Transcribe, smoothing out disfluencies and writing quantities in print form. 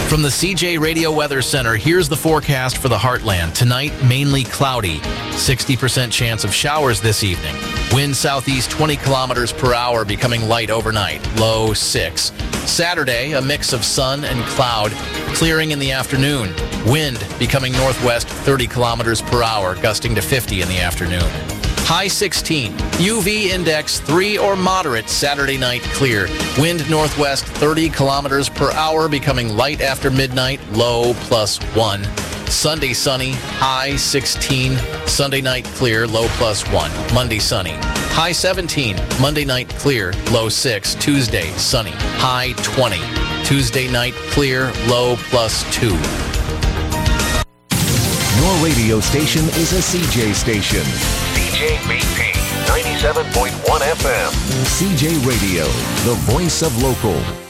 From the CJ Radio Weather Center, here's the forecast for the Heartland. Tonight, mainly cloudy. 60% chance of showers this evening. Wind southeast 20 kilometers per hour, becoming light overnight. Low 6. Saturday, a mix of sun and cloud, clearing in the afternoon. Wind becoming northwest 30 kilometers per hour, gusting to 50 in the afternoon. High 16. UV index 3 or moderate. Saturday night clear. Wind northwest 30 kilometers per hour, becoming light after midnight. Low +1. Sunday sunny. High 16. Sunday night clear. Low +1. Monday sunny. High 17. Monday night clear. Low 6. Tuesday sunny. High 20. Tuesday night clear. Low +2. Your radio station is a CJ station. CJBP 97.1 FM. CJ Radio, the voice of local.